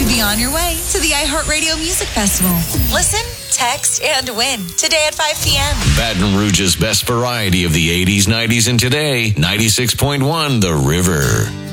could be on your way to the iHeartRadio Music Festival. Listen, text, and win today at 5 p.m. Baton Rouge's best variety of the 80s, 90s, and today, 96.1 The River.